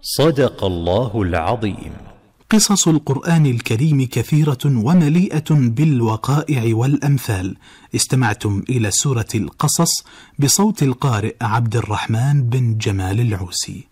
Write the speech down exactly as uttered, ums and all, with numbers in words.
صدق الله العظيم. قصص القرآن الكريم كثيرة ومليئة بالوقائع والأمثال. استمعتم إلى سورة القصص بصوت القارئ عبد الرحمن بن جمال العوسي.